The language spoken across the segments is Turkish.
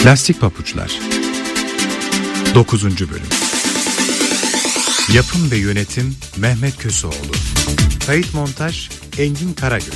Lastik Papuçlar 9. Bölüm. Yapım ve yönetim Mehmet Köseoğlu. Kayıt montaj Engin Karagöz.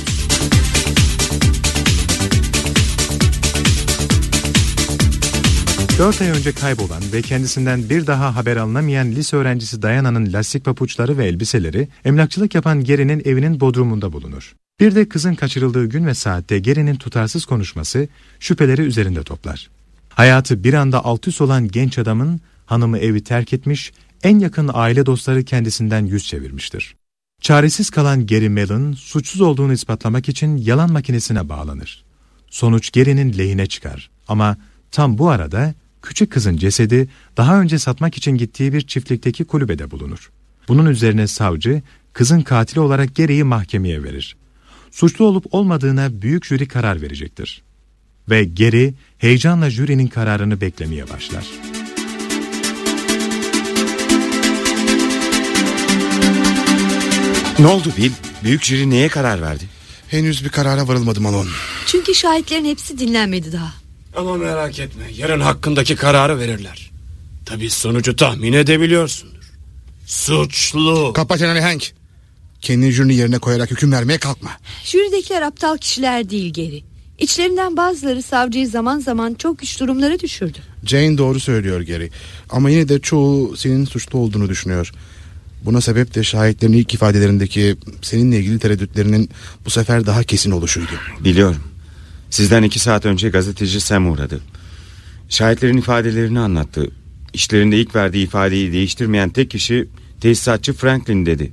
Dört ay önce kaybolan ve kendisinden bir daha haber alınamayan lise öğrencisi Diana'nın lastik papuçları ve elbiseleri emlakçılık yapan Gary'nin evinin bodrumunda bulunur. Bir de kızın kaçırıldığı gün ve saatte Gary'nin tutarsız konuşması şüpheleri üzerinde toplar. Hayatı bir anda alt üst olan genç adamın hanımı evi terk etmiş, en yakın aile dostları kendisinden yüz çevirmiştir. Çaresiz kalan Gary Mellon suçsuz olduğunu ispatlamak için yalan makinesine bağlanır. Sonuç Gary'nin lehine çıkar ama tam bu arada küçük kızın cesedi daha önce satmak için gittiği bir çiftlikteki kulübede bulunur. Bunun üzerine savcı kızın katili olarak Gary'yi mahkemeye verir. Suçlu olup olmadığına büyük jüri karar verecektir. Ve Gary heyecanla jürinin kararını beklemeye başlar. Ne oldu Bill? Büyük jüri neye karar verdi? Henüz bir karara varılmadı Malone. Çünkü şahitlerin hepsi dinlenmedi daha. Ama merak etme, yarın hakkındaki kararı verirler. Tabii sonucu tahmin edebiliyorsundur. Suçlu. Kapa çeneni Hank. Kendini jürinin yerine koyarak hüküm vermeye kalkma. Jüridekiler aptal kişiler değil Gary. İçlerinden bazıları savcıyı zaman zaman çok güç durumlara düşürdü. Jane doğru söylüyor Gary. Ama yine de çoğu senin suçlu olduğunu düşünüyor. Buna sebep de şahitlerin ilk ifadelerindeki seninle ilgili tereddütlerinin bu sefer daha kesin oluşuydu. Biliyorum. Sizden 2 saat önce gazeteci Sam uğradı. Şahitlerin ifadelerini anlattı. İşlerinde ilk verdiği ifadeyi değiştirmeyen tek kişi tesisatçı Franklin dedi.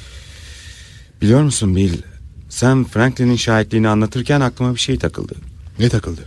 Biliyor musun Bill, Sam Franklin'in şahitliğini anlatırken aklıma bir şey takıldı. Ne takıldı?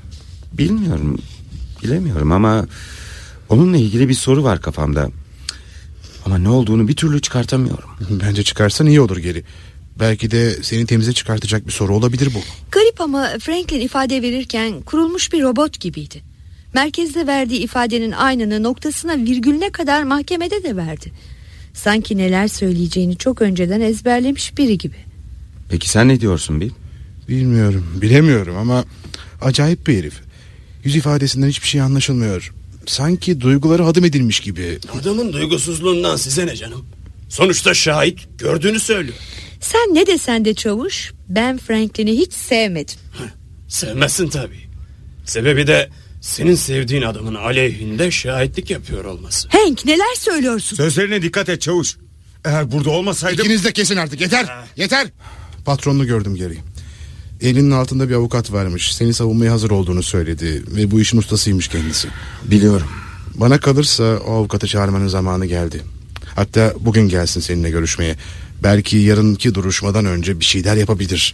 Bilemiyorum ama onunla ilgili bir soru var kafamda. Ama ne olduğunu bir türlü çıkartamıyorum. Bence çıkarsan iyi olur Gary. Belki de seni temize çıkartacak bir soru olabilir bu. Garip ama Franklin ifade verirken kurulmuş bir robot gibiydi. Merkezde verdiği ifadenin aynını noktasına virgülüne kadar mahkemede de verdi. Sanki neler söyleyeceğini çok önceden ezberlemiş biri gibi. Peki sen ne diyorsun Bill? Bilemiyorum ama acayip bir herif. Yüz ifadesinden hiçbir şey anlaşılmıyor. Sanki duyguları hadım edilmiş gibi. Adamın duygusuzluğundan size ne canım? Sonuçta şahit gördüğünü söylüyor. Sen ne desen de çavuş, ben Franklin'i hiç sevmedim. Sevmezsin tabii. Sebebi de senin sevdiğin adamın aleyhinde şahitlik yapıyor olması. Hank, neler söylüyorsun? Sözlerine dikkat et çavuş. Eğer burada olmasaydım... İkiniz de kesin artık, yeter. Yeter. Patronunu gördüm Gary. Elinin altında bir avukat varmış. Seni savunmaya hazır olduğunu söyledi. Ve bu işin ustasıymış kendisi. Biliyorum. Bana kalırsa o avukatı çağırmanın zamanı geldi. Hatta bugün gelsin seninle görüşmeye. Belki yarınki duruşmadan önce bir şeyler yapabilir.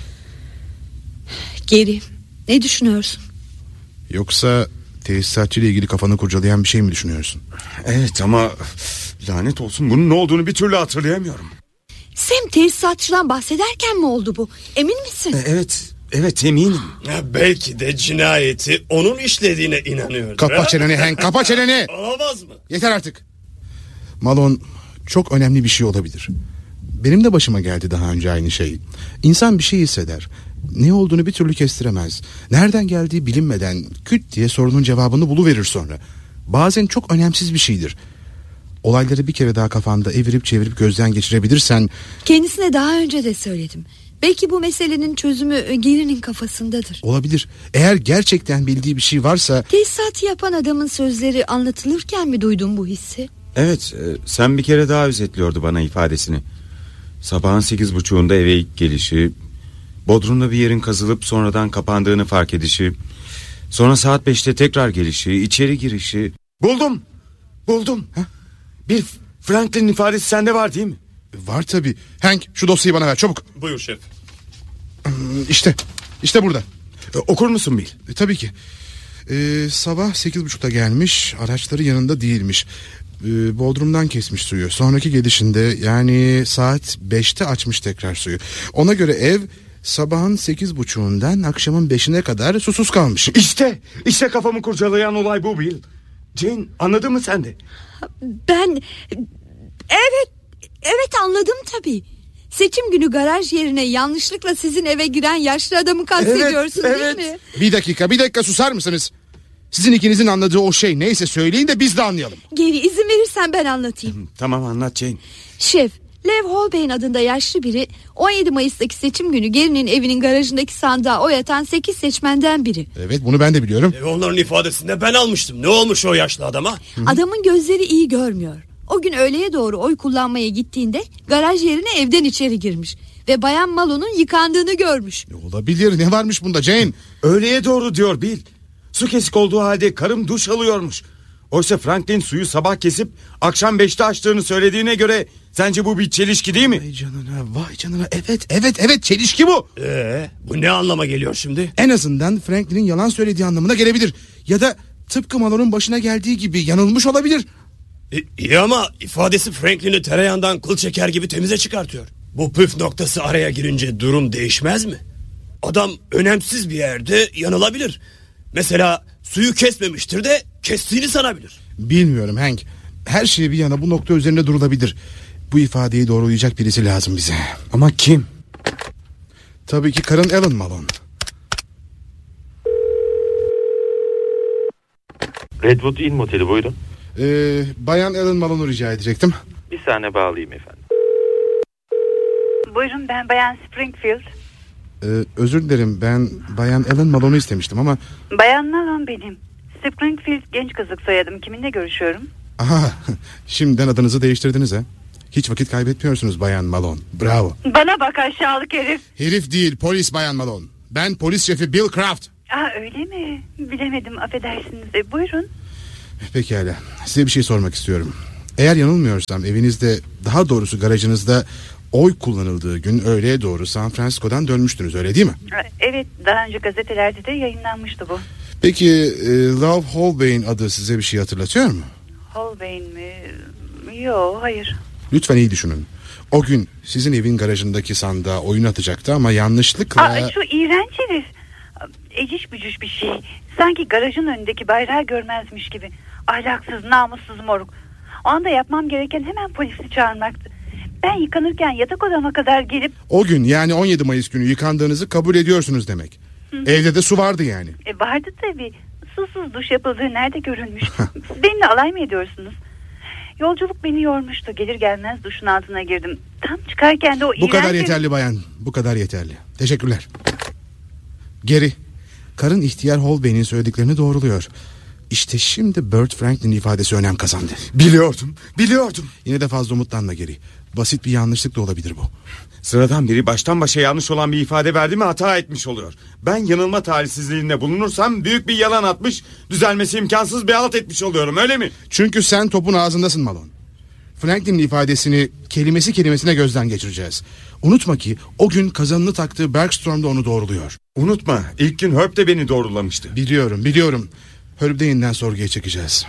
Gary, ne düşünüyorsun? Yoksa tesisatçı ile ilgili kafanı kurcalayan bir şey mi düşünüyorsun? Evet ama lanet olsun bunun ne olduğunu bir türlü hatırlayamıyorum. Sam tesisatçıdan bahsederken mi oldu bu? Emin misin? Evet eminim. Belki de cinayeti onun işlediğine inanıyordur. Kapa çeneni Hank, kapa çeneni. Olamaz mı? Yeter artık. Malone, çok önemli bir şey olabilir. Benim de başıma geldi daha önce aynı şey. İnsan bir şey hisseder. Ne olduğunu bir türlü kestiremez. Nereden geldiği bilinmeden küt diye sorunun cevabını buluverir sonra. Bazen çok önemsiz bir şeydir. Olayları bir kere daha kafanda evirip çevirip gözden geçirebilirsen... Kendisine daha önce de söyledim. Belki bu meselenin çözümü Gary'nin kafasındadır. Olabilir. Eğer gerçekten bildiği bir şey varsa... Tesisatı yapan adamın sözleri anlatılırken mi duydun bu hissi? Evet, sen bir kere daha özetliyordu bana ifadesini. Sabahın 8.30'unda eve ilk gelişi, bodrumda bir yerin kazılıp sonradan kapandığını fark edişi, sonra saat 5'te tekrar gelişi, içeri girişi... Buldum. Ha? Bir Franklin'in ifadesi sende var değil mi? Var tabii. Hank, şu dosyayı bana ver çabuk. Buyur şef. İşte burada. Okur musun Bill? Tabii ki. Sabah 8.30'da gelmiş, araçları yanında değilmiş. Bodrumdan kesmiş suyu. Sonraki gelişinde yani saat 5'te açmış tekrar suyu. Ona göre ev sabahın 8.30'undan akşamın 5'ine kadar susuz kalmış. İşte kafamı kurcalayan olay bu Bill. Jane, anladın mı sen de? Ben... Evet anladım tabii. Seçim günü garaj yerine yanlışlıkla sizin eve giren yaşlı adamı kastediyorsun değil mi? Bir dakika susar mısınız? Sizin ikinizin anladığı o şey neyse söyleyin de biz de anlayalım. Geri izin verirsen ben anlatayım. Tamam, anlat Jane. Şef, Lev Holbein adında yaşlı biri 17 Mayıs'taki seçim günü Gary'nin evinin garajındaki sandığa oy atan 8 seçmenden biri. Evet, bunu ben de biliyorum. Onların ifadesinde ben almıştım. Ne olmuş o yaşlı adama? Adamın gözleri iyi görmüyor. O gün öğleye doğru oy kullanmaya gittiğinde garaj yerine evden içeri girmiş ve Bayan Malone'un yıkandığını görmüş. Olabilir, ne varmış bunda Jane? Öğleye doğru diyor Bill. Su kesik olduğu halde karım duş alıyormuş. Oysa Franklin suyu sabah kesip akşam 5'te açtığını söylediğine göre sence bu bir çelişki değil mi? Vay canına, evet çelişki bu. Bu ne anlama geliyor şimdi? En azından Franklin'in yalan söylediği anlamına gelebilir. Ya da tıpkı Malone'un başına geldiği gibi yanılmış olabilir. İyi ama ifadesi Franklin'i tereyağından kıl çeker gibi temize çıkartıyor. Bu püf noktası araya girince durum değişmez mi? Adam önemsiz bir yerde yanılabilir. Mesela suyu kesmemiştir de kestiğini sanabilir. Bilmiyorum Hank. Her şey bir yana bu nokta üzerinde durulabilir. Bu ifadeyi doğrulayacak birisi lazım bize. Ama kim? Tabii ki karın Ellen Malone. Redwood Inn Moteli, buyurun. Bayan Ellen Malone'u rica edecektim. Bir saniye bağlayayım efendim. Buyurun, ben Bayan Springfield. Özür dilerim, ben Bayan Ellen Malone'u istemiştim ama... Bayan Malone benim. Springfield genç kızlık soyadım. Kiminle görüşüyorum? Aha, şimdiden adınızı değiştirdiniz ha. Hiç vakit kaybetmiyorsunuz Bayan Malone. Bravo. Bana bak aşağılık herif. Herif değil, polis Bayan Malone. Ben polis şefi Bill Kraft. Öyle mi? Bilemedim, affedersiniz. Buyurun. Pekala, size bir şey sormak istiyorum. Eğer yanılmıyorsam evinizde, daha doğrusu garajınızda oy kullanıldığı gün öğleye doğru San Francisco'dan dönmüştünüz, öyle değil mi? Evet, daha önce gazetelerde de yayınlanmıştı bu. Peki Love Holbein adı size bir şey hatırlatıyor mu? Holbein mi? Yok, hayır. Lütfen iyi düşünün. O gün sizin evin garajındaki sandığa oyun atacaktı ama yanlışlıkla... Şu iğrenç herif. Eciş bücüş bir şey. Sanki garajın önündeki bayrağı görmezmiş gibi. Ahlaksız, namussuz moruk. O anda yapmam gereken hemen polisi çağırmaktı. Ben yıkanırken yatak odama kadar gelip... O gün, yani 17 Mayıs günü yıkandığınızı kabul ediyorsunuz demek. Evde de su vardı yani. Vardı tabii. Susuz duş yapıldığı nerede görülmüş? Siz benimle alay mı ediyorsunuz? Yolculuk beni yormuştu. Gelir gelmez duşun altına girdim. Tam çıkarken de o iğrenç... Bu kadar yeterli bayan. Bu kadar yeterli. Teşekkürler. Geri. Karın ihtiyar Holbein'in söylediklerini doğruluyor. İşte şimdi Bert Franklin ifadesi önem kazandı. Biliyordum. Yine de fazla umutlanma Geri. Basit bir yanlışlık da olabilir bu. Sıradan biri baştan başa yanlış olan bir ifade verdi mi hata etmiş oluyor. Ben yanılma talihsizliğinde bulunursam büyük bir yalan atmış, düzelmesi imkansız bir halt etmiş oluyorum, öyle mi? Çünkü sen topun ağzındasın Malone. Franklin'in ifadesini kelimesi kelimesine gözden geçireceğiz. Unutma ki o gün kazanını taktığı Bergstrom da onu doğruluyor. Unutma, ilk gün Herb de beni doğrulamıştı. Biliyorum. Herb'de yeniden sorguya çekeceğiz.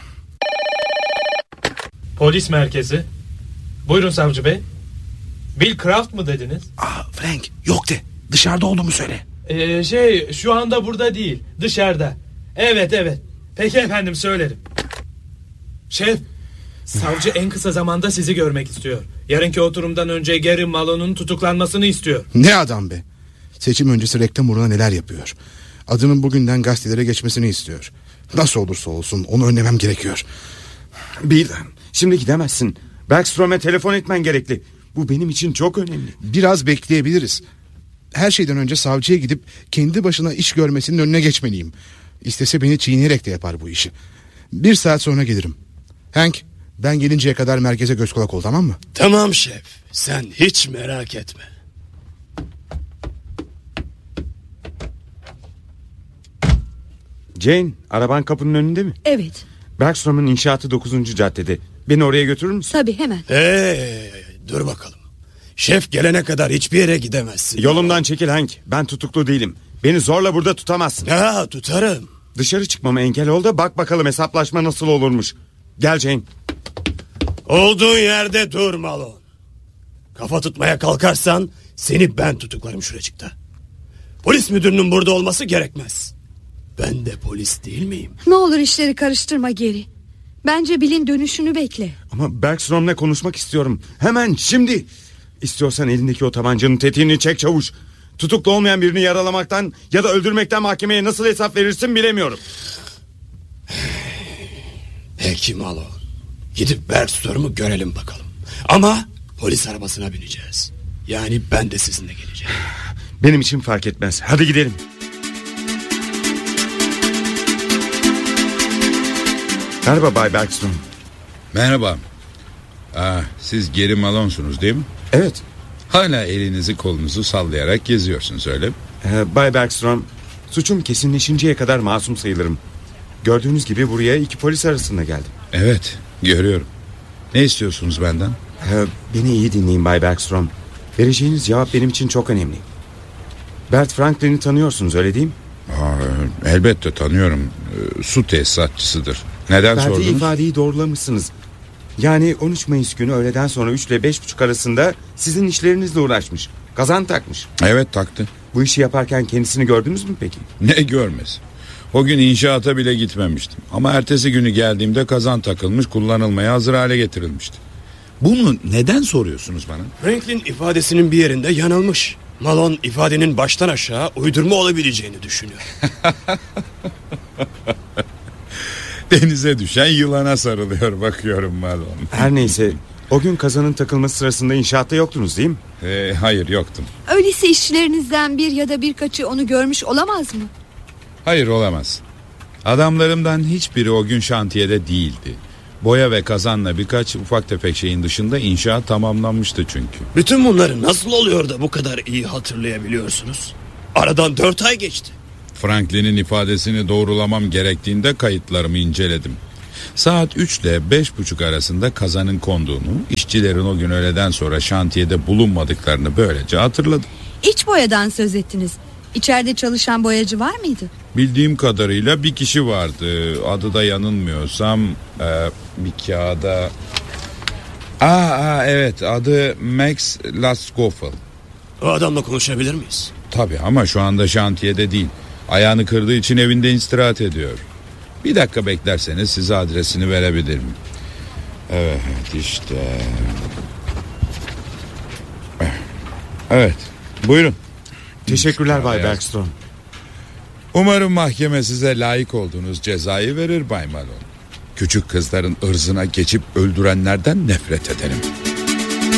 Polis merkezi. Buyurun savcı bey. Bill Kraft mı dediniz? Frank, yok de. Dışarıda olduğumu söyle. Şu anda burada değil, dışarıda. Evet. Peki efendim, söylerim. Şef, savcı en kısa zamanda sizi görmek istiyor. Yarınki oturumdan önce Gary Malone'un tutuklanmasını istiyor. Ne adam be. Seçim öncesi reklam uğruna neler yapıyor. Adının bugünden gazetelere geçmesini istiyor. Nasıl olursa olsun onu önlemem gerekiyor. Bill, şimdi gidemezsin. Bergstrom'e telefon etmen gerekli. Bu benim için çok önemli. Biraz bekleyebiliriz. Her şeyden önce savcıya gidip kendi başına iş görmesinin önüne geçmeliyim. İstese beni çiğneyerek de yapar bu işi. 1 saat sonra gelirim. Hank, ben gelinceye kadar merkeze göz kulak ol, tamam mı? Tamam şef, sen hiç merak etme. Jane, araban kapının önünde mi? Evet. Bergstrom'un inşaatı 9. caddede. Beni oraya götürür müsün? Tabii, hemen. Dur bakalım. Şef gelene kadar hiçbir yere gidemezsin. Yolumdan çekil Hank. Ben tutuklu değilim. Beni zorla burada tutamazsın. Tutarım. Dışarı çıkmama engel ol da bak bakalım hesaplaşma nasıl olurmuş. Gel Jane. Olduğun yerde dur Malone. Kafa tutmaya kalkarsan seni ben tutuklarım şuracıkta. Polis müdürünün burada olması gerekmez. Ben de polis değil miyim? Ne olur işleri karıştırma Geri. Bence Bill'in dönüşünü bekle. Ama Bergstrom'la konuşmak istiyorum. Hemen şimdi. İstiyorsan elindeki o tabancanın tetiğini çek çavuş. Tutuklu olmayan birini yaralamaktan ya da öldürmekten mahkemeye nasıl hesap verirsin bilemiyorum. Peki Malone. Gidip Bergstrom'u görelim bakalım. Ama polis arabasına bineceğiz. Yani ben de sizinle geleceğim. Benim için fark etmez. Hadi gidelim. Merhaba Bay Bergstrom. Merhaba. Siz Geri Malone'sunuz değil mi? Evet. Hala elinizi kolunuzu sallayarak geziyorsunuz öyle mi? Bay Bergstrom, suçum kesinleşinceye kadar masum sayılırım. Gördüğünüz gibi buraya iki polis arasında geldim. Evet, görüyorum. Ne istiyorsunuz benden? Beni iyi dinleyin Bay Bergstrom. Vereceğiniz cevap benim için çok önemli. Bert Franklin'i tanıyorsunuz öyle değil mi? Elbette tanıyorum. Su tesisatçısıdır. Neden Verdiği sordunuz? ifadeyi doğrulamışsınız. Yani 13 Mayıs günü öğleden sonra 3 ile 5.30 arasında sizin işlerinizle uğraşmış. Kazan takmış. Evet, taktı. Bu işi yaparken kendisini gördünüz mü peki? Ne görmesi? O gün inşaata bile gitmemiştim. Ama ertesi günü geldiğimde kazan takılmış, kullanılmaya hazır hale getirilmişti. Bunu neden soruyorsunuz bana? Franklin ifadesinin bir yerinde yanılmış. Malone ifadenin baştan aşağı uydurma olabileceğini düşünüyor. Denize düşen yılana sarılıyor bakıyorum Malone. Her neyse, o gün kazanın takılması sırasında inşaatta yoktunuz değil mi? Hayır, yoktum. Öyleyse işçilerinizden bir ya da birkaçı onu görmüş olamaz mı? Hayır, olamaz. Adamlarımdan hiçbiri o gün şantiyede değildi. Boya ve kazanla birkaç ufak tefek şeyin dışında inşaat tamamlanmıştı çünkü. Bütün bunları nasıl oluyor da bu kadar iyi hatırlayabiliyorsunuz? Aradan 4 ay geçti. Franklin'in ifadesini doğrulamam gerektiğinde kayıtlarımı inceledim. Saat 3 ile 5.30 arasında kazanın konduğunu, işçilerin o gün öğleden sonra şantiyede bulunmadıklarını böylece hatırladım. İç boyadan söz ettiniz. İçeride çalışan boyacı var mıydı? Bildiğim kadarıyla bir kişi vardı. Adı da yanılmıyorsam bir kağıda... evet, adı Max Laskoffel. O adamla konuşabilir miyiz? Tabii, ama şu anda şantiyede değil. Ayağını kırdığı için evinde istirahat ediyor. Bir dakika beklerseniz size adresini verebilirim. Evet, işte. Evet, buyurun. Teşekkürler Bay Bergstrom. Umarım mahkeme size layık olduğunuz cezayı verir Bay Malone. Küçük kızların ırzına geçip öldürenlerden nefret ederim.